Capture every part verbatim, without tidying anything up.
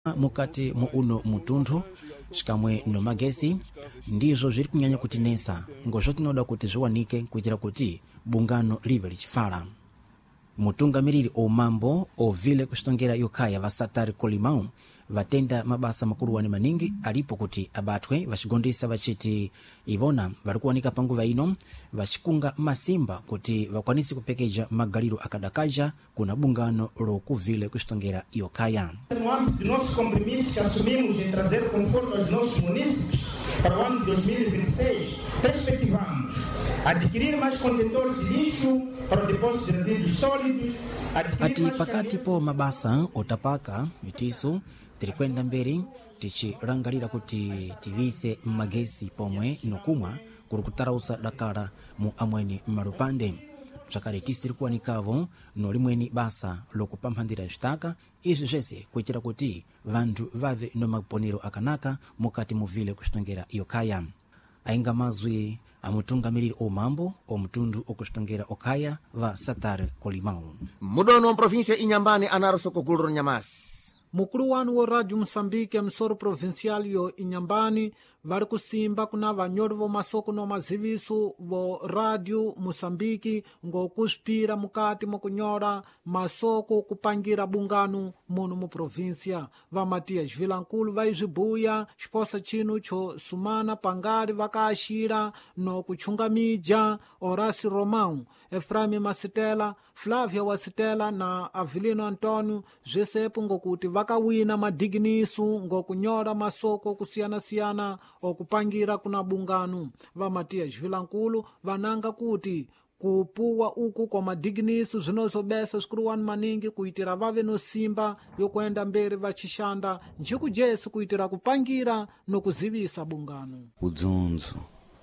mukati mu uno mutunthu xikamwe no magesi ndizo ziri kunyanya kutinesa ngozvo tinoda kuti zviwanike kuitira kuti bungano live lichifala. Mutungamiriri omambo ovile kusitongera yokhaya va Satare Colimão vatenda mabasa makulu wani maningi alipo kuti abatwe vachigondesa vachiti ivona vari kuwanika panguva ino vachikunga masimba kuti vakwanisi kupekeja magaliro akadakaja kuna bungano lokuvile kusitongera yokhaya. No âmbito de nosso compromisso que assumimos em trazer conforto aos nossos munícipes para o ano de dois mil e vinte e seis, perspectivamos adquirir mais contentores de lixo para o depósito de resíduos sólidos. Ati pakati po mabasa otapaka itiso tirikwenda mberi tichirangalira kuti tivise magesi pomwe nokumwa kuri kutarausa dakala mu amweni malupande. Zvakare tiso tirikuwanikavo no limweni basa lokupamhandira zvitaka izvi zvese kuitira kuti vantu vave no maponero akanaka mukati muvile kusitongera yokhaya. Ainga mazwi amutungamiriri omambo omutundu okusitongera okhaya va Satare Colimão. Mudono província Inhambane anaroso gulu Nyamasi. Mukulu wanu wa Radio Moçambique emissora provincial yo Inhambane vari kusimba kuna vanyori vo masoko no maziviso vo Radio Moçambique ngokuspira mukati mokunyora masoko kupangira bungano muno mu província. Va Matias Vilankulu vai zibuya xiposa chino cho sumana pangari vakaxira no kuchunga mija Horácio Romão, Efraime Masitela, Flávia Wasitela na Avelino Antônio zvesepo ngokuti vakawina madignisu ngokunyora masoko kusiyana-siyana okupangira kuna bungano. Va Matias Vilankulu vananga kuti kupuwa uku kwa madignisu zvinozobesa zvikuluwani maningi kuitira vave no simba yokuenda mberi vachishanda njikujesi kuitira kupangira nokuzivisa bungano. Udzunzu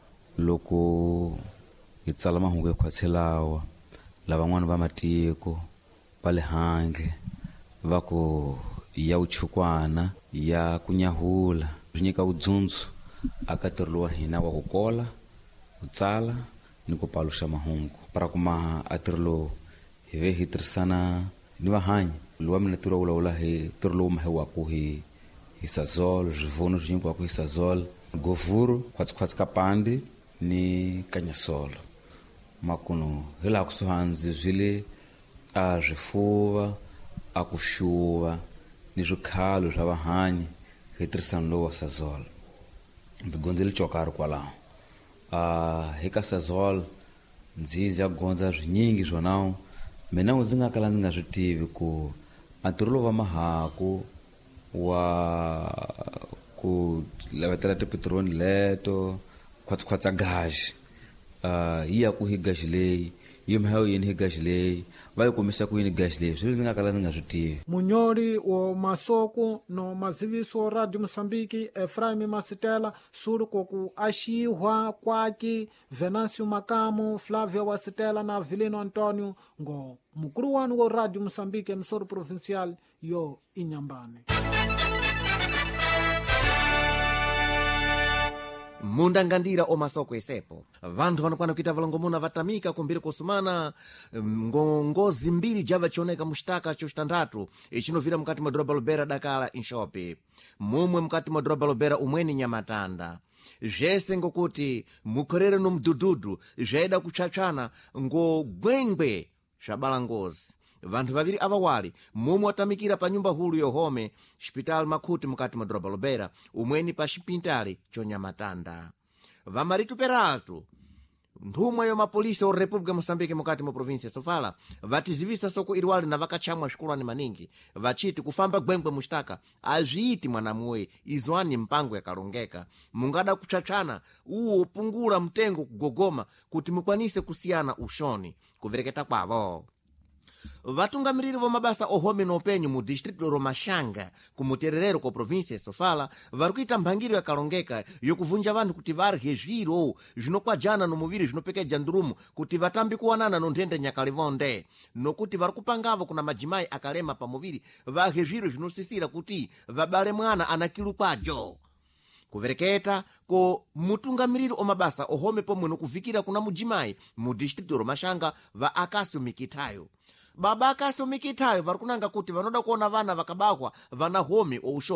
loko itsala mahungu ekhwatselawa lavan'wana va matiko pale handle vako ya uchukwana ya kunyahula zvinyika udzunzu akatirluwa hina wa kukola utsala ni kupalusha mahungu para kuma atirlo hive hitrisana ni vahanyi luwa mina tura ula ula he tirlo mahe waku he hisazol jivono jingu waku hisazol govuru kwatsi kwatsi kapandi ni kanyasolo makuno hila kusuhanzi vile a zvifuva a kushuva ni zvikhalu zva vahanyi hitrisana lo wa sazol ndigonzeli chokari kwalaho. Uh, hika sazol nzizi ya gonza zvinyingi zvonao mena ndzi nga kala ndzi nga swi tivi ku antirolo va mahaku wa ku lavetela tipetroni leto khwatskhwatsa gaji uh, yi ya ku hi gaji leyi yi mhayo yini hi gaji leyi va yi komisa ku yini gaji leyi swi ndzi nga kala ndzi nga swi tivi. Munyori wa masoko no maziviso Radio Moçambique Efraime Masitela suri koku axihwa kwaki Venâncio Makamu, Flávia Wasitela na Avelino Antônio ngo mukulu wanu wa Radio Moçambique emissora provincial yo Inhambane. Mundangandira o masoko esepo vantu vanokwana kuita valongomuna vatamika kumbiri kusumana ngozi mbiri java chioneka muxitaka choxitandatu ichinovira mukati mwa doroba lobera dakala inshope mumwe mukati mwa doroba lobera umweni Nyamatanda zvese ngokuti mukorere no mdududu zvaida kuchachana ngogwengwe zvabala ngozi. Vantu vaviri avawali mumwe watamikira pa nyumba hulu yohome hospital makhuti mukati mwa doroba lobera umweni pa xipintali chonyamatanda. Vamaritu Peralto nthumwa yo mapolisi o República Moçambique mukati mwa província Sofala vatizivisa soko iriwali na vakachamwa xikulwani maningi vachiti kufamba gwengwe muxitaka azviiti mwanamuwe izwani mpango yakalongeka mungada kuchachana uwo pungula mtengo kugogoma kuti mukwanise kusiyana ushoni kuvereketa kwavo. Vatungamiriri vo mabasa ohome no penyu mu distrito Romashanga kumutererero ko província Sofala vari kuita mphangiro yakalongeka yokuvunja vanhu kuti varye zviro zvinokwajana no muviri zvinopekeja ndurumu kuti vatambi kuwanana no nthende nyakalivonde nokuti vari kupangavo kuna majimai akalema pa muviri varye zviro zvinosisira kuti vabale mwana anakilu kwajo. Kuvereketa ko mutungamiriri o mabasa ohome pomwe nokuvikira kuna mujimai mu distrito Romashanga va Akasio Mikitayo. Baba Akasio Mikitayo vari kunanga kuti vanoda kuona vana vakabakwa vana home ousho